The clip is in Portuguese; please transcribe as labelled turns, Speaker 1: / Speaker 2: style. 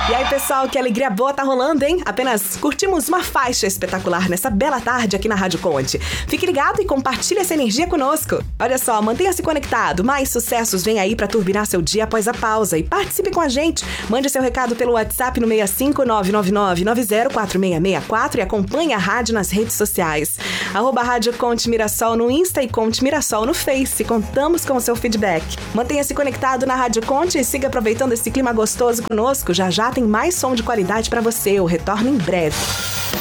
Speaker 1: E aí, pessoal, que alegria boa tá rolando, hein? Apenas curtimos uma faixa espetacular nessa bela tarde aqui na Rádio Conte. Fique ligado e compartilhe essa energia conosco. Olha só, mantenha-se conectado. Mais sucessos vem aí pra turbinar seu dia após a pausa. E participe com a gente. Mande seu recado pelo WhatsApp no 65999904664 e acompanhe a rádio nas redes sociais. @Rádio Conte Mirassol no Insta e Conte Mirassol no Face. Contamos com o seu feedback. Mantenha-se conectado na Rádio Conte e siga aproveitando esse clima gostoso conosco. Já já tem mais som de qualidade pra você. Eu retorno em breve.